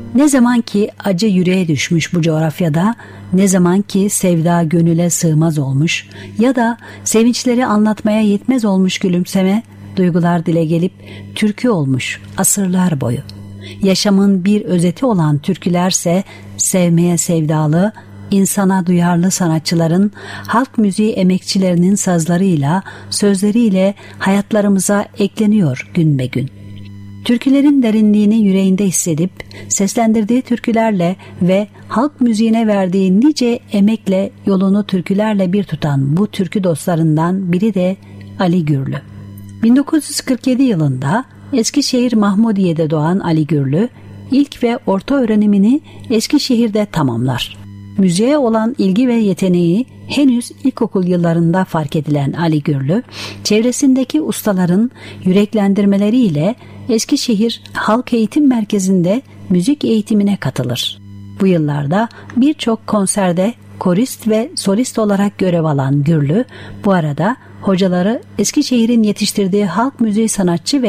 Ne zaman ki acı yüreğe düşmüş bu coğrafyada, ne zaman ki sevda gönüle sığmaz olmuş ya da sevinçleri anlatmaya yetmez olmuş gülümseme, duygular dile gelip türkü olmuş asırlar boyu. Yaşamın bir özeti olan türkülerse sevmeye sevdalı, insana duyarlı sanatçıların, halk müziği emekçilerinin sazlarıyla, sözleriyle hayatlarımıza ekleniyor gün be gün. Türkülerin derinliğini yüreğinde hissedip, seslendirdiği türkülerle ve halk müziğine verdiği nice emekle yolunu türkülerle bir tutan bu türkü dostlarından biri de Ali Gürlü. 1947 yılında Eskişehir Mahmudiye'de doğan Ali Gürlü, ilk ve orta öğrenimini Eskişehir'de tamamlar. Müziğe olan ilgi ve yeteneği henüz ilkokul yıllarında fark edilen Ali Gürlü, çevresindeki ustaların yüreklendirmeleriyle Eskişehir Halk Eğitim Merkezi'nde müzik eğitimine katılır. Bu yıllarda birçok konserde korist ve solist olarak görev alan Gürlü, bu arada hocaları Eskişehir'in yetiştirdiği halk müziği sanatçı ve